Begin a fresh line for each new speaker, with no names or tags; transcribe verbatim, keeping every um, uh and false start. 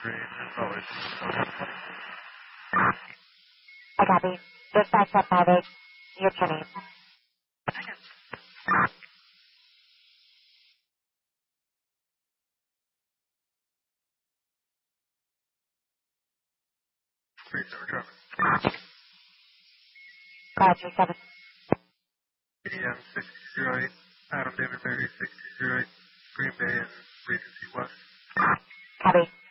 Green, as always.
I copy. Dispatch at five eight. Your name.
Three seven traffic.
five three seven.
A D M six zero eight. Adam David Berry six zero eight. Green Bay and Regency West.
Copy.